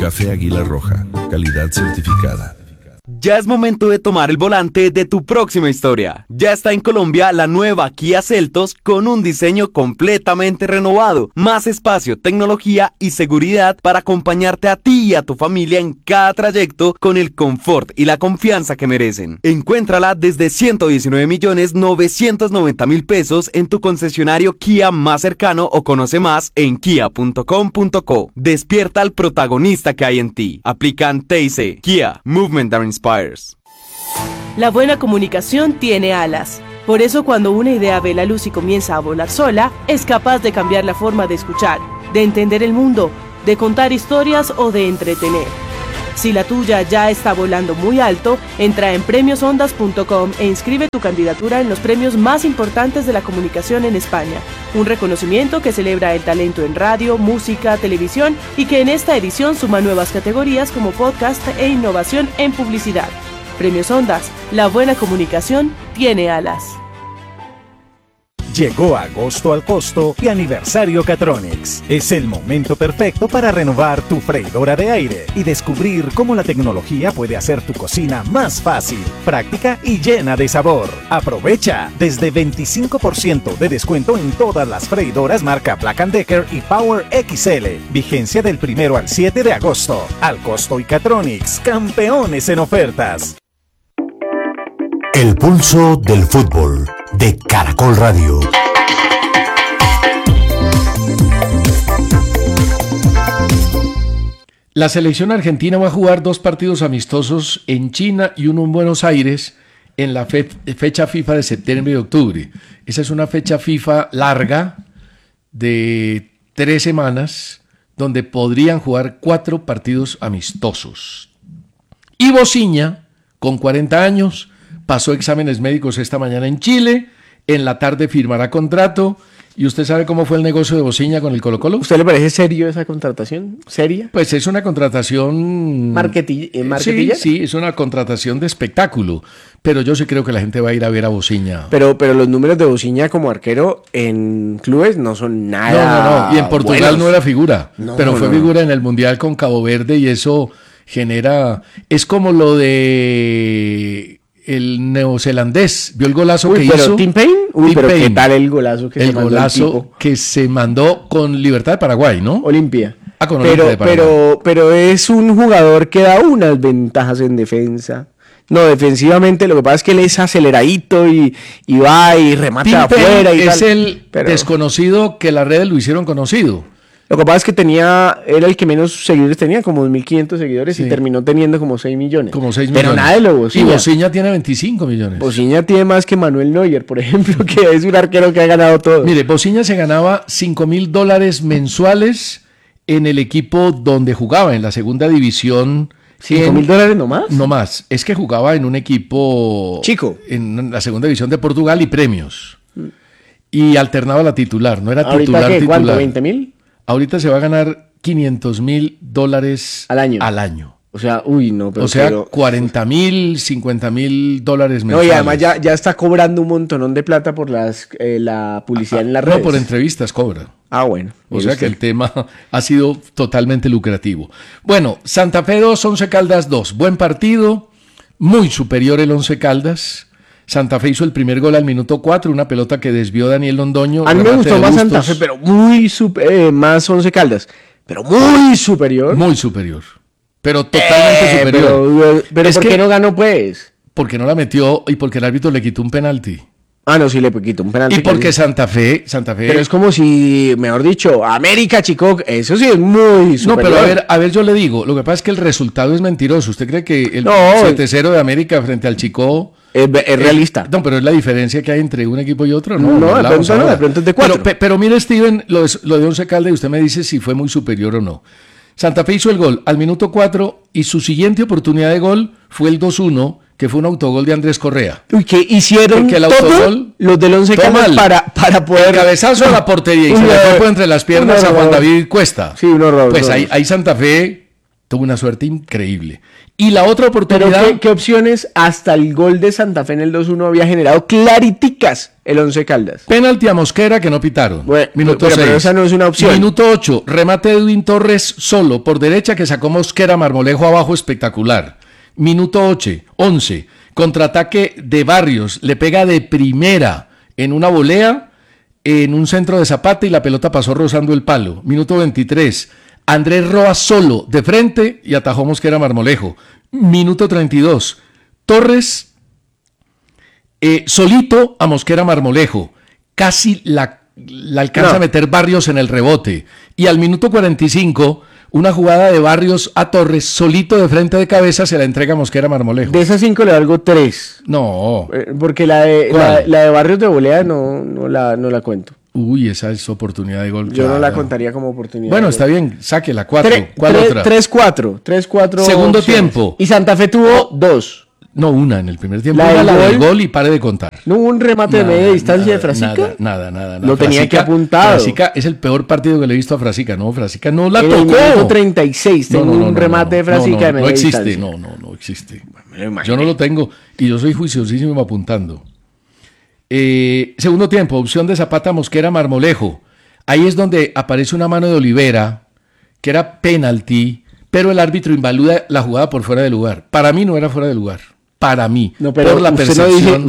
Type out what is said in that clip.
Café Águila Roja, calidad certificada. Ya es momento de tomar el volante de tu próxima historia. Ya está en Colombia la nueva Kia Seltos con un diseño completamente renovado, más espacio, tecnología y seguridad para acompañarte a ti y a tu familia en cada trayecto con el confort y la confianza que merecen. Encuéntrala desde 119.990.000 pesos en tu concesionario Kia más cercano o conoce más en kia.com.co. Despierta al protagonista que hay en ti. Aplican TIC. Kia, Movement that Inspires. La buena comunicación tiene alas. Por eso cuando una idea ve la luz y comienza a volar sola, es capaz de cambiar la forma de escuchar, de entender el mundo, de contar historias o de entretener. Si la tuya ya está volando muy alto, entra en premiosondas.com e inscribe tu candidatura en los premios más importantes de la comunicación en España. Un reconocimiento que celebra el talento en radio, música, televisión y que en esta edición suma nuevas categorías como podcast e innovación en publicidad. Premios Ondas, la buena comunicación tiene alas. Llegó agosto al costo y aniversario Catronics. Es el momento perfecto para renovar tu freidora de aire y descubrir cómo la tecnología puede hacer tu cocina más fácil, práctica y llena de sabor. Aprovecha desde 25% de descuento en todas las freidoras marca Black & Decker y Power XL. Vigencia del 1 al 7 de agosto. Al costo y Catronics, campeones en ofertas. El pulso del fútbol de Caracol Radio. La selección argentina va a jugar 2 partidos amistosos en China y uno en Buenos Aires en la fecha FIFA de septiembre y octubre. Esa es una fecha FIFA larga de 3 semanas donde podrían jugar 4 partidos amistosos. Y Bociña, con 40 años, pasó exámenes médicos esta mañana en Chile, en la tarde firmará contrato. ¿Y usted sabe cómo fue el negocio de Bociña con el Colo-Colo? ¿Usted le parece serio esa contratación? ¿Seria? Pues es una contratación... ¿Marketilla? Sí, es una contratación de espectáculo. Pero yo sí creo que la gente va a ir a ver a Bociña. Pero los números de Bociña como arquero en clubes no son nada. No. Y en Portugal buenos. no era figura. Pero fue figura en el Mundial con Cabo Verde y eso genera... Es como lo de... El neozelandés, ¿vio el golazo que hizo? ¿Tim Payne? ¿Qué tal el golazo que se mandó? El golazo que se mandó con Libertad de Paraguay, ¿no? Olimpia. Con Olimpia de Paraguay. Pero es un jugador que da unas ventajas en defensa. No, defensivamente lo que pasa es que él es aceleradito y va y remata Tim afuera y es tal. El desconocido que las redes lo hicieron conocido. Lo que pasa es que era el que menos seguidores tenía, como 2.500 seguidores, sí. Y terminó teniendo como 6 millones. Pero nada de lo Bociña. Y Bociña tiene 25 millones. Bociña tiene más que Manuel Neuer, por ejemplo, que es un arquero que ha ganado todo. Mire, Bociña se ganaba $5,000 mensuales en el equipo donde jugaba, en la segunda división. ¿$5,000 nomás? No más. Es que jugaba en un equipo... chico. En la segunda división de Portugal y premios. Y alternaba la titular, no era ¿Ahorita titular. ¿Cuánto? ¿20,000? Ahorita se va a ganar $500,000 al año. O sea, pero... O sea, $40,000, $50,000 mensuales. No, y además ya está cobrando un montonón de plata por la publicidad en las redes. No, por entrevistas cobra. Bueno. O sea que el tema ha sido totalmente lucrativo. Bueno, Santa Fe 2, Once Caldas 2. Buen partido, muy superior el Once Caldas. Santa Fe hizo el primer gol al minuto 4, una pelota que desvió Daniel Londoño. A mí me gustó más Santa Fe, pero más Once Caldas, pero muy superior. Muy superior, pero totalmente superior. Pero ¿por qué no ganó, pues? Porque no la metió y porque el árbitro le quitó un penalti. No, sí le quitó un penalti. Y porque Santa Fe... Pero es como si, mejor dicho, América, Chico, eso sí es muy superior. No, pero a ver, yo le digo, lo que pasa es que el resultado es mentiroso. ¿Usted cree que el 7-0 de América frente al Chico... Es realista. No, pero es la diferencia que hay entre un equipo y otro. No, de pronto es de 4. Pero mire, Steven, lo de Once Caldas y usted me dice si fue muy superior o no. Santa Fe hizo el gol al minuto 4 y su siguiente oportunidad de gol fue el 2-1, que fue un autogol de Andrés Correa. ¿Qué hicieron porque el autogol, los del Once Caldas para poder... El cabezazo a la portería y se le fue por entre las piernas a Juan David Cuesta. Sí, un horror. Pues ahí Santa Fe tuvo una suerte increíble. Y la otra oportunidad... ¿Pero qué opciones hasta el gol de Santa Fe en el 2-1 había generado clariticas el Once Caldas. Penalti a Mosquera que no pitaron. Bueno, Minuto pero 6. esa no es una opción. Minuto 8. Remate de Edwin Torres solo por derecha que sacó Mosquera, Marmolejo abajo, espectacular. Minuto 11. Contraataque de Barrios. Le pega de primera en una volea, en un centro de Zapata y la pelota pasó rozando el palo. Minuto 23. Andrés Roa solo de frente y atajó Mosquera, Marmolejo. Minuto 32. Torres solito a Mosquera, Marmolejo. Casi la alcanza a meter Barrios en el rebote. Y al minuto 45, una jugada de Barrios a Torres, solito de frente de cabeza, se la entrega a Mosquera, Marmolejo. De esas 5 le valgo 3. No. Porque la de Barrios de volea no la cuento. Uy, esa es oportunidad de gol. Yo no la claro. contaría como oportunidad. Bueno, está bien, sáquela, 4. ¿Cuál otra? 3-4. Segundo opciones. tiempo. Y Santa Fe tuvo 2. No, una en el primer tiempo. La Una, del del gol. gol y pare de contar. ¿No hubo un remate de media distancia de Frasica? Nada. Lo tenía que apuntado. Frasica es el peor partido que le he visto a Frasica. No, Frasica no la En tocó. el minuto 36 tengo un remate de Frasica de media no existe, distancia. no existe. Bueno, Yo no lo tengo y yo soy juiciosísimo apuntando. Segundo tiempo, opción de Zapata, Mosquera, Marmolejo. Ahí es donde aparece una mano de Olivera, que era penalti, pero el árbitro invalida la jugada por fuera de lugar. Para mí no era fuera de lugar. Para mí, No, pero por la usted no percepción. dice,